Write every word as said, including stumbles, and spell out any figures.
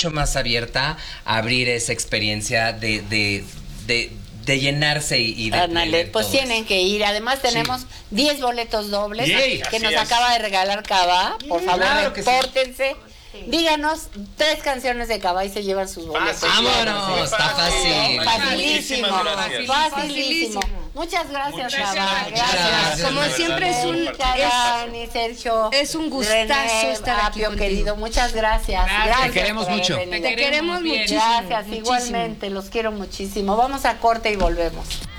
mucho más abierta a abrir esa experiencia de, de, de, de llenarse y, y de Ándale, pues tienen eso. Que ir. Además tenemos diez sí. boletos dobles Yay, que nos es. acaba de regalar Cava. Por Yay, favor, claro repórtense. Sí. Díganos tres canciones de Cava y se llevan sus boletos. ¡Vámonos! Está fácil. Facilísimo. Facilísimo. Facilísimo. Muchas gracias, Cava. Gracias. gracias. Como siempre es un Dani, Sergio. Es un gustazo René, estar aquí contigo. Querido, muchas gracias. Gracias. gracias Te queremos mucho. Te queremos muchísimo. Gracias, muchísimo. Igualmente, los quiero muchísimo. Vamos a corte y volvemos.